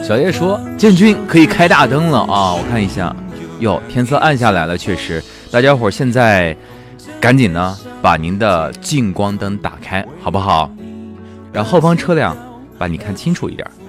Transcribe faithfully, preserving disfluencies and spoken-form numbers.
小叶说建军可以开大灯了啊！我看一下，哟，天色暗下来了，确实，大家伙现在赶紧呢把您的近光灯打开，好不好？让后方车辆把你看清楚一点。